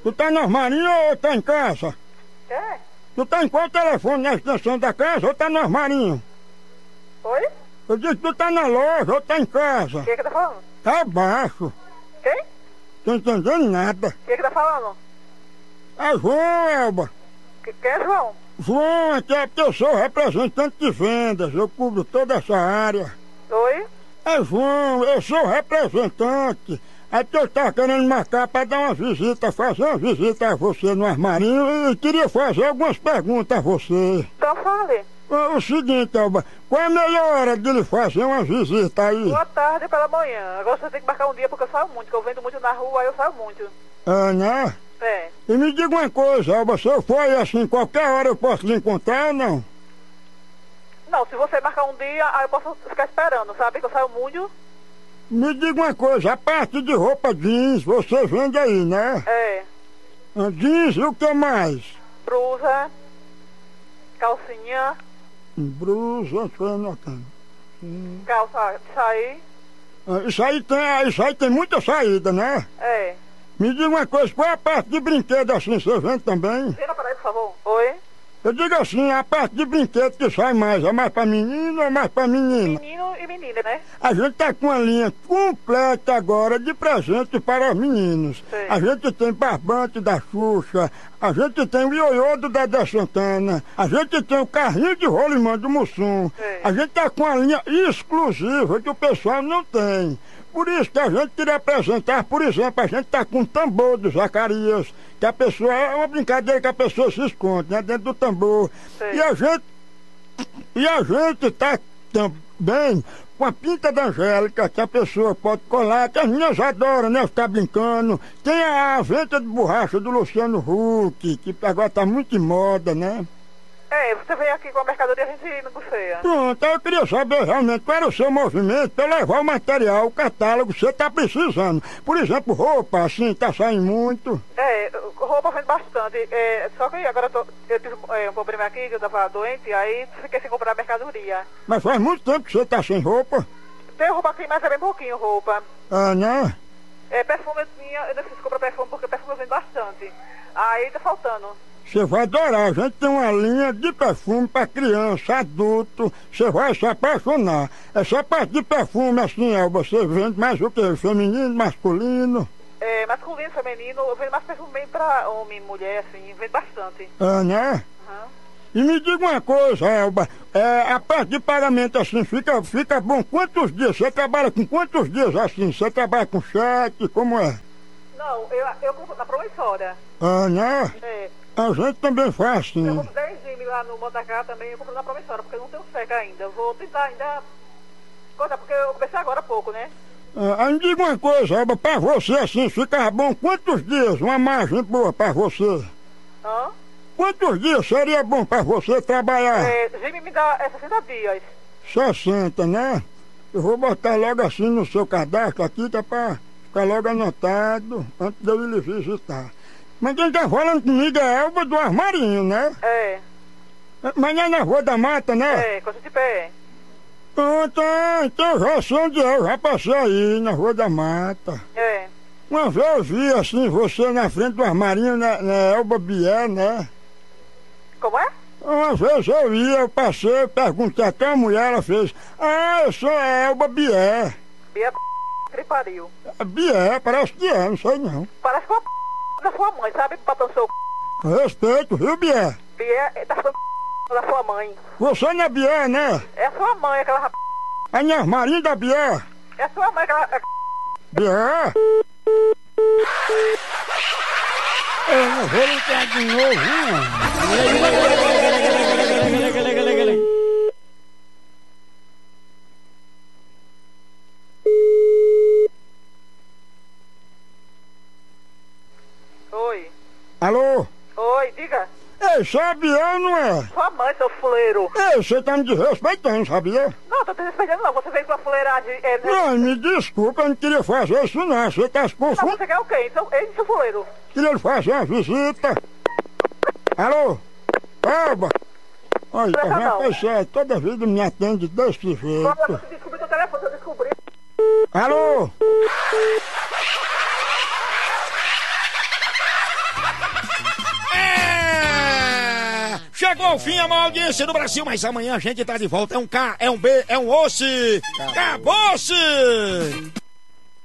Tu tá no armarinho ou tá em casa? Quê? Tu tá em qual telefone? Na extensão da casa ou tá no armarinho? Oi? Eu disse que tu tá na loja ou tá em casa? Quem é que tá falando? Tá abaixo. Quem? Tô entendendo nada. Quem é que tá falando? É João, Elba. Quem é João? João, aqui é porque eu sou representante de vendas. Eu cubro toda essa área. Oi? É João, eu sou representante. É que eu tava querendo marcar pra dar uma visita, fazer uma visita a você no armarinho e queria fazer algumas perguntas a você. Então fale. O seguinte, Elba, qual é a melhor hora de lhe fazer uma visita aí? Boa tarde pela manhã. Agora você tem que marcar um dia porque eu saio muito, que eu vendo muito na rua, aí eu saio muito. É, né? É. E me diga uma coisa, Elba, se eu for aí assim, qualquer hora eu posso lhe encontrar ou não? Não, se você marcar um dia, aí eu posso ficar esperando, sabe? Que eu saio muito. Me diga uma coisa, a parte de roupa jeans, você vende aí, né? É. Jeans e o que mais? Blusa, calcinha, Blusa, foi anotando. calça de sair. Isso aí tem muita saída, né? É. Me diga uma coisa, qual é a parte de brinquedo assim, você vende também? Vira para aí, por favor. Oi? Eu digo assim, a parte de brinquedo que sai mais, é mais pra menino ou mais pra menina? Menino e menina, né? A gente tá com uma linha completa agora de presente para os meninos. Sim. A gente tem barbante da Xuxa, a gente tem o ioiô do Dedé Santana, a gente tem o carrinho de rolimã do Mussum. Sim. A gente tá com uma linha exclusiva que o pessoal não tem. Por isso que a gente queria apresentar, por exemplo, a gente tá com o tambor do Zacarias, que a pessoa, é uma brincadeira que a pessoa se esconde, né, dentro do tambor. Sim. E a gente tá também com a pinta da Angélica, que a pessoa pode colar, que as meninas adoram, né, ficar brincando. Tem a venta de borracha do Luciano Huck, que agora tá muito em moda, né? É, você veio aqui com a mercadoria e a gente negocia. Pronto, aí eu queria saber realmente qual era o seu movimento para levar o material, o catálogo que você tá precisando. Por exemplo, roupa, assim, tá saindo muito. É, roupa vende bastante. É, só que agora eu tive um problema aqui, que eu tava doente, aí fiquei sem comprar mercadoria. Mas faz muito tempo que você tá sem roupa. Tem roupa aqui, mas é bem pouquinho roupa. Ah, né? É, perfume eu não preciso comprar perfume porque perfume eu vendo bastante. Aí tá faltando. Você vai adorar, a gente tem uma linha de perfume para criança, adulto, você vai se apaixonar. Essa parte de perfume assim, você vende mais o que? Feminino, masculino? É, masculino, feminino, eu vendo mais perfume bem pra homem, mulher, assim, vendo bastante. Ah, né? Uhum. E me diga uma coisa, Elba, a parte de pagamento assim fica bom quantos dias? Você trabalha com quantos dias assim? Você trabalha com cheque, como é? Não, eu compro na promissória. Ah, né? É. A gente também faz Eu assim. compro 10 gym lá no Motacá também, eu compro na promissória, porque eu não tenho cheque ainda. Eu vou tentar ainda... Coisa, porque eu comecei agora há pouco, né? Aí me diga uma coisa, Elba, pra você assim, ficar bom quantos dias? Uma margem boa pra você? Hã? Quantos dias seria bom pra você trabalhar? É, gym me dá 60 dias. 60, né? Eu vou botar logo assim no seu cadastro aqui, que é pra ficar logo anotado, antes de eu ir lhe visitar. Mas quem tá falando comigo é Elba do Armarinho, né? É. Mas não é na Rua da Mata, né? É, coisa de pé. Pronto, então já sei onde é, eu já passei aí, na Rua da Mata. É. Uma vez eu vi assim, você na frente do Armarinho, na Elba Bier, né? Como é? Uma vez eu passei, eu perguntei até a mulher, ela fez, eu sou a Elba Bier. Bia que pariu. Bier, parece que é, não sei não. Parece com a da sua mãe, sabe? Papando seu Respeito, viu, Bier? Bia tá falando da sua mãe. Você não é Bier, né? É a sua mãe, aquela rap... A minha Armarinho da Bier. É a sua mãe, aquela... Bier? Eu não vou entrar de novo, não. Oi. Alô? Oi, diga. Ei, sabe eu não é? Sua mãe, seu fuleiro. Ei, você tá me desrespeitando, sabia? Não, tô te respeitando não. Você veio com a fuleiragem. Não, me desculpa, eu não queria fazer isso não. Você tá se Não, confundindo. você quer o quê? Então, ele seu fuleiro. Queria lhe fazer uma visita. Alô? Elba? Olha, tá vendo? Rapaz, sério, toda vida me atende desse Quando jeito. você descobriu teu telefone, eu descobri. Alô? chegou ao fim a maior audiência do Brasil, mas amanhã a gente tá de volta. É um K, é um B, é um osse. Acabou-se!